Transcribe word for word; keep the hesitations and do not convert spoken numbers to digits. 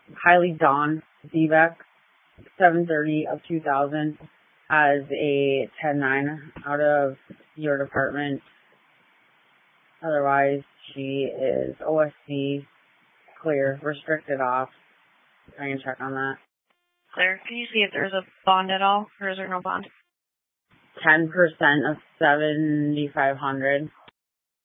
Kylie Dawn Zevek, seven thirty of two thousand, has a ten nine out of your department. Otherwise, she is O S C, clear, restricted off. I can check on that. Clear. Can you see if there's a bond at all, or is there no bond? ten percent of seventy-five hundred.